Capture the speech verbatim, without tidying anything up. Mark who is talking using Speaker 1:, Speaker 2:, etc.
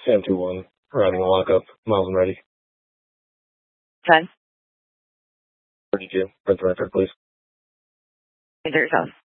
Speaker 1: Sam two one, riding a lockup, miles and ready.
Speaker 2: ten.
Speaker 1: thirty-two, print the record, please.
Speaker 2: Enter your phone.